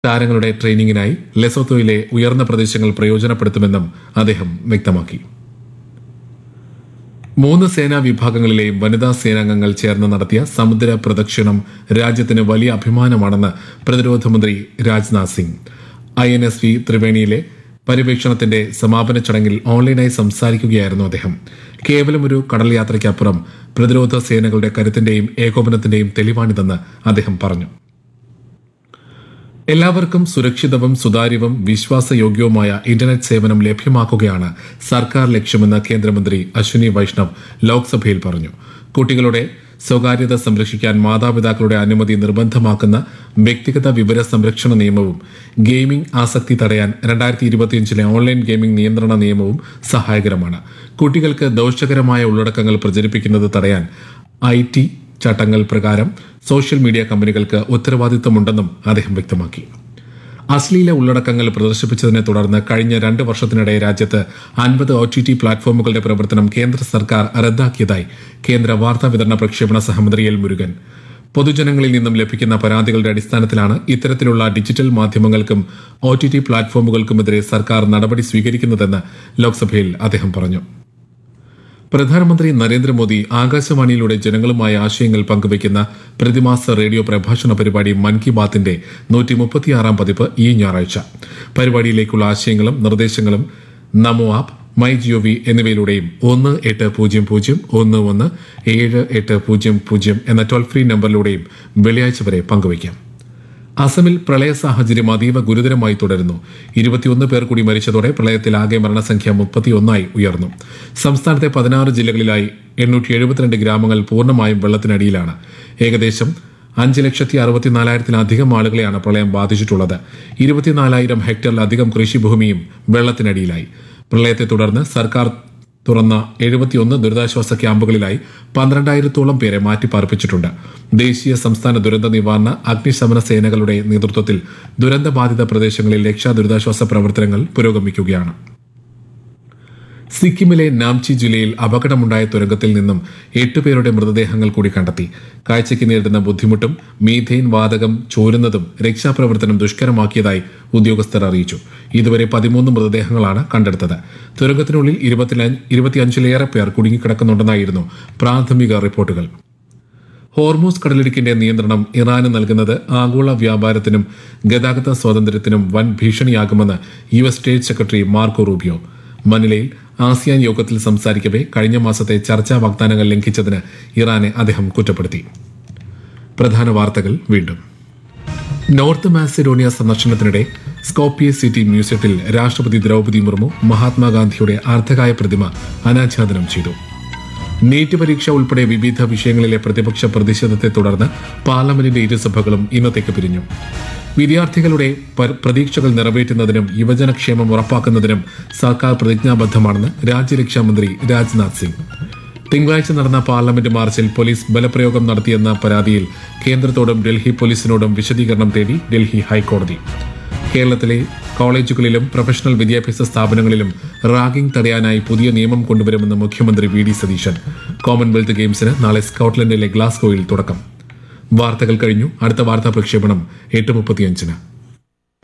താരങ്ങളുടെ ട്രെയിനിങ്ങിനായി ലെസോത്തോയിലെ ഉയർന്ന പ്രദേശങ്ങൾ പ്രയോജനപ്പെടുത്തുമെന്നും അദ്ദേഹം വ്യക്തമാക്കി. 3 സേനാ വിഭാഗങ്ങളിലെയും വനിതാ സേനാംഗങ്ങൾ ചേർന്ന് നടത്തിയ സമുദ്ര പ്രദക്ഷിണം രാജ്യത്തിന് വലിയ അഭിമാനമാണെന്ന് പ്രതിരോധ മന്ത്രി രാജ്നാഥ് സിംഗ്. INSV ത്രിവേണിയിലെ പര്യവേക്ഷണത്തിന്റെ സമാപന ചടങ്ങിൽ ഓൺലൈനായി സംസാരിക്കുകയായിരുന്നു അദ്ദേഹം. കേവലം ഒരു കടൽ യാത്രയ്ക്കപ്പുറം പ്രതിരോധ സേനകളുടെ കരുത്തിന്റെയും ഏകോപനത്തിന്റെയും തെളിവാണിതെന്ന് അദ്ദേഹം പറഞ്ഞു. എല്ലാവർക്കും സുരക്ഷിതവും സുതാര്യവും വിശ്വാസയോഗ്യവുമായ ഇന്റർനെറ്റ് സേവനം ലഭ്യമാക്കുകയാണ് സർക്കാർ ലക്ഷ്യമെന്ന് കേന്ദ്രമന്ത്രി അശ്വിനി വൈഷ്ണവ് ലോക്സഭയിൽ പറഞ്ഞു. കുട്ടികളുടെ സ്വകാര്യത സംരക്ഷിക്കാൻ മാതാപിതാക്കളുടെ അനുമതി നിർബന്ധമാക്കുന്ന വ്യക്തിഗത വിവര സംരക്ഷണ നിയമവും ഗെയിമിംഗ് ആസക്തി തടയാൻ 2025 ഓൺലൈൻ ഗെയിമിംഗ് നിയന്ത്രണ നിയമവും സഹായകരമാണ്. കുട്ടികൾക്ക് ദോഷകരമായ ഉള്ളടക്കങ്ങൾ പ്രചരിപ്പിക്കുന്നത് തടയാൻ IT ചട്ടങ്ങൾ പ്രകാരം സോഷ്യൽ മീഡിയ കമ്പനികൾക്ക് ഉത്തരവാദിത്തമുണ്ടെന്നും അദ്ദേഹം വ്യക്തമാക്കി. അശ്ലീല ഉള്ളടക്കങ്ങൾ പ്രദർശിപ്പിച്ചതിനെ തുടർന്ന് കഴിഞ്ഞ 2 വർഷത്തിനിടെ രാജ്യത്ത് 50 OTT പ്ലാറ്റ്ഫോമുകളുടെ പ്രവർത്തനം കേന്ദ്ര സർക്കാർ റദ്ദാക്കിയതായി കേന്ദ്ര വാർത്താ വിതരണ പ്രക്ഷേപണ സഹമന്ത്രി എൽ മുരുകൻ. പൊതുജനങ്ങളിൽ നിന്നും ലഭിക്കുന്ന പരാതികളുടെ അടിസ്ഥാനത്തിലാണ് ഇത്തരത്തിലുള്ള ഡിജിറ്റൽ മാധ്യമങ്ങൾക്കും OTT പ്ലാറ്റ്ഫോമുകൾക്കുമെതിരെ സർക്കാർ നടപടി സ്വീകരിക്കുന്നതെന്ന് ലോക്സഭയിൽ അദ്ദേഹം പറഞ്ഞു. പ്രധാനമന്ത്രി നരേന്ദ്രമോദി ആകാശവാണിയിലൂടെ ജനങ്ങളുമായി ആശയങ്ങൾ പങ്കുവയ്ക്കുന്ന പ്രതിമാസ റേഡിയോ പ്രഭാഷണ പരിപാടി മൻ കി ബാത്തിന്റെ 136 പതിപ്പ് ഈ ഞായറാഴ്ച. പരിപാടിയിലേക്കുള്ള ആശയങ്ങളും നിർദ്ദേശങ്ങളും നമോ ആപ്പ്, മൈ ജിഒവി എന്നിവയിലൂടെയും 1800117800 എന്ന ടോൾ ഫ്രീ നമ്പറിലൂടെയും വെള്ളിയാഴ്ച വരെ പങ്കുവയ്ക്കാം. അസമിൽ പ്രളയ സാഹചര്യം അതീവ ഗുരുതരമായി തുടരുന്നു. 21 പേർ കൂടി മരിച്ചതോടെ പ്രളയത്തിൽ ആകെ മരണസംഖ്യ 31 ഉയർന്നു. സംസ്ഥാനത്തെ 16 ജില്ലകളിലായി 872 ഗ്രാമങ്ങൾ പൂർണ്ണമായും വെള്ളത്തിനടിയിലാണ്. ഏകദേശം 5,64,000-ലധികം ആളുകളെയാണ് പ്രളയം ബാധിച്ചിട്ടുള്ളത്. 24,000 ഹെക്ടറിലധികം കൃഷിഭൂമിയും വെള്ളത്തിനടിയിലായി. പ്രളയത്തെ തുടർന്ന് സർക്കാർ തുറന്ന 71 ദുരിതാശ്വാസ ക്യാമ്പുകളിലായി 12,000-ഓളം പേരെ മാറ്റിപ്പാർപ്പിച്ചിട്ടുണ്ട്. ദേശീയ സംസ്ഥാന ദുരന്ത നിവാരണ അഗ്നിശമന സേനകളുടെ നേതൃത്വത്തിൽ ദുരന്തബാധിത പ്രദേശങ്ങളിൽ രക്ഷാ-ദുരിതാശ്വാസ പ്രവർത്തനങ്ങൾ പുരോഗമിക്കുകയാണ്. സിക്കിമിലെ നാംചി ജില്ലയിൽ അപകടമുണ്ടായ തുരങ്കത്തിൽ നിന്നും 8 പേരുടെ മൃതദേഹങ്ങൾ കൂടി കണ്ടെത്തി. കാഴ്ചയ്ക്ക് നേരിടുന്ന ബുദ്ധിമുട്ടും മീഥെയിൻ വാതകം ചോരുന്നതും രക്ഷാപ്രവർത്തനം ദുഷ്കരമാക്കിയതായി ഉദ്യോഗസ്ഥർ അറിയിച്ചു. ഇതുവരെ 13 മൃതദേഹങ്ങളാണ് കണ്ടെടുത്തത്. തുരങ്കത്തിനുള്ളിൽ 25-ലേറെ പേർ കുടുങ്ങിക്കിടക്കുന്നുണ്ടെന്നായിരുന്നു പ്രാഥമിക റിപ്പോർട്ടുകൾ. ഹോർമൂസ് കടലിടുക്കിന്റെ നിയന്ത്രണം ഇറാന് നൽകുന്നത് ആഗോള വ്യാപാരത്തിനും ഗതാഗത സ്വാതന്ത്ര്യത്തിനും വൻ ഭീഷണിയാകുമെന്ന് US state secretary Marco Rubio. മനിലയിൽ ASEAN യോഗത്തിൽ സംസാരിക്കവെ കഴിഞ്ഞ മാസത്തെ ചർച്ചാ വാഗ്ദാനങ്ങൾ ലംഘിച്ചതിന് ഇറാനെ അദ്ദേഹം കുറ്റപ്പെടുത്തി. പ്രധാന വാർത്തകൾ വീണ്ടും. നോർത്ത് മാസിഡോണിയ സന്ദർശനത്തിനിടെ സ്കോപ്പിയെ സിറ്റി മ്യൂസിയത്തിൽ രാഷ്ട്രപതി ദ്രൗപദി മുർമു മഹാത്മാഗാന്ധിയുടെ അർദ്ധകായ പ്രതിമ അനാച്ഛാദനം ചെയ്തു. നീറ്റ് പരീക്ഷ ഉൾപ്പെടെ വിവിധ വിഷയങ്ങളിലെ പ്രതിപക്ഷ പ്രതിഷേധത്തെ തുടർന്ന് പാർലമെന്റിന്റെ ഇരുസഭകളും ഇന്നത്തേക്ക് പിരിഞ്ഞു. വിദ്യാർത്ഥികളുടെ പ്രതീക്ഷകൾ നിറവേറ്റുന്നതിനും യുവജനക്ഷേമം ഉറപ്പാക്കുന്നതിനും സർക്കാർ പ്രതിജ്ഞാബദ്ധമാണെന്ന് രാജ്യരക്ഷാമന്ത്രി രാജ്നാഥ് സിംഗ്. തിങ്കളാഴ്ച നടന്ന പാർലമെന്റ് മാർച്ചിൽ പോലീസ് ബലപ്രയോഗം നടത്തിയെന്ന പരാതിയിൽ കേന്ദ്രത്തോടും ഡൽഹി പോലീസിനോടും വിശദീകരണം തേടി ഡൽഹി ഹൈക്കോടതി. കേരളത്തിലെ കോളേജുകളിലും പ്രൊഫഷണൽ വിദ്യാഭ്യാസ സ്ഥാപനങ്ങളിലും റാഗിംഗ് തടയാനായി പുതിയ നിയമം കൊണ്ടുവരുമെന്ന് മുഖ്യമന്ത്രി VD സതീശൻ. കോമൺവെൽത്ത് ഗെയിംസിന് നാളെ സ്കോട്ട്ലൻഡിലെ ഗ്ലാസ്ഗോയിൽ തുടക്കം. വാർത്തകൾ കഴിഞ്ഞു. അടുത്ത വാർത്താ പ്രക്ഷേപണം 8:35.